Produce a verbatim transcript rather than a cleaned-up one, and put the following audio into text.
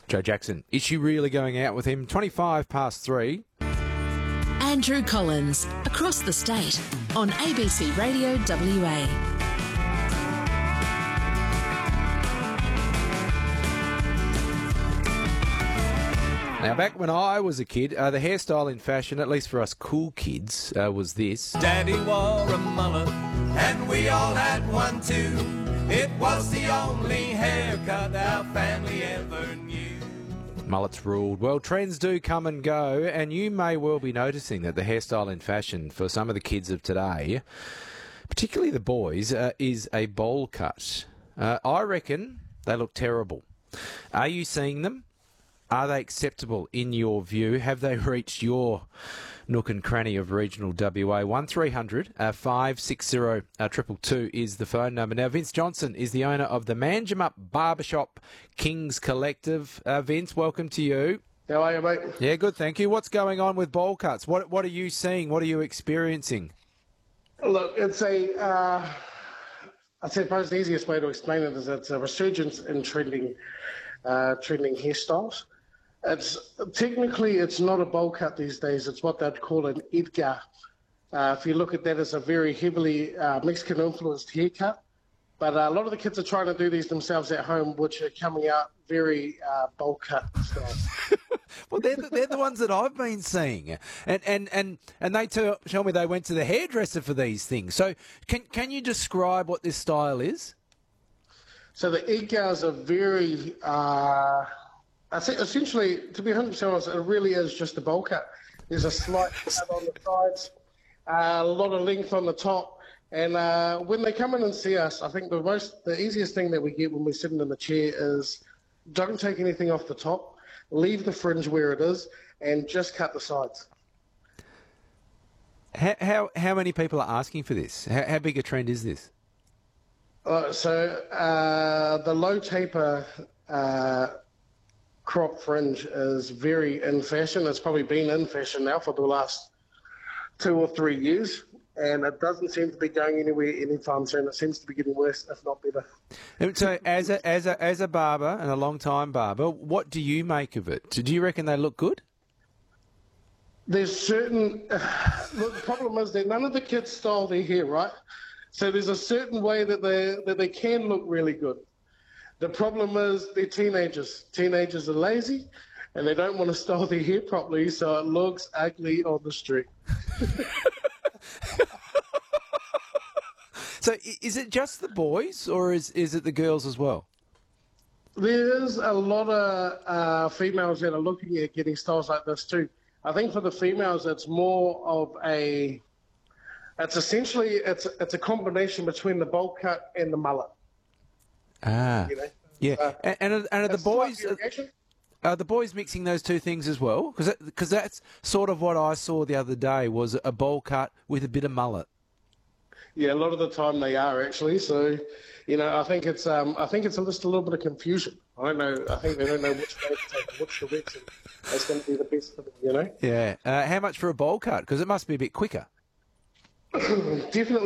Joe Jackson, is she really going out with him? twenty-five past three. Andrew Collins, across the state, on A B C Radio W A. Now, back when I was a kid, uh, the hairstyle in fashion, at least for us cool kids, uh, was this. Daddy wore a mullet, and we all had one too. It was the only haircut our family ever knew. Mullets ruled. Well, trends do come and go, and you may well be noticing that the hairstyle in fashion for some of the kids of today, particularly the boys, uh, is a bowl cut. Uh, I reckon they look terrible. Are you seeing them? Are they acceptable in your view? Have they reached your nook and cranny of regional W A? one three hundred five six zero two two two is the phone number. Now, Vince Johnson is the owner of the Manjimup Barbershop Kings Collective. Uh, Vince, welcome to you. How are you, mate? Yeah, good, thank you. What's going on with bowl cuts? What What are you seeing? What are you experiencing? Look, it's a, uh, I suppose the easiest way to explain it is it's a resurgence in trending, uh, trending hairstyles. It's technically it's not a bowl cut these days. It's what they'd call an Edgar. Uh, if you look at that as a very heavily uh, Mexican influenced haircut, but uh, a lot of the kids are trying to do these themselves at home, which are coming out very uh, bowl cut style. Well, they're the, they're the ones that I've been seeing, and and and and they tell, tell me they went to the hairdresser for these things. So can can you describe what this style is? So the Edgars are very. Uh, I think essentially, to be one hundred percent honest, it really is just a bowl cut. There's a slight cut on the sides, uh, a lot of length on the top, and uh, when they come in and see us, I think the most, the easiest thing that we get when we're sitting in the chair is don't take anything off the top, leave the fringe where it is, and just cut the sides. How how, how many people are asking for this? How, how big a trend is this? Uh, so uh, the low taper. Uh, crop fringe is very in fashion. It's probably been in fashion now for the last two or three years, and it doesn't seem to be going anywhere anytime soon. It seems to be getting worse, if not better. So, as a as a as a barber and a long time barber, what do you make of it? Do you reckon they look good? There's certain. Uh, look, the problem is that none of the kids style their hair, right? So there's a certain way that they that they can look really good. The problem is they're teenagers. Teenagers are lazy, and they don't want to style their hair properly, so it looks ugly on the street. So is it just the boys, or is, is it the girls as well? There's a lot of uh, females that are looking at getting styles like this too. I think for the females, it's more of a... It's essentially, it's, it's a combination between the bowl cut and the mullet. Ah, you know? yeah. Uh, and, and are, and are the boys are, are the boys mixing those two things as well? Because because that, that's sort of what I saw the other day was a bowl cut with a bit of mullet. Yeah, a lot of the time they are actually. So, you know, I think it's um, I think it's just a little bit of confusion. I don't know. I think they don't know which way to take, which direction is going to be the best for them. You know. Yeah. Uh, how much for a bowl cut? Because it must be a bit quicker. Definitely.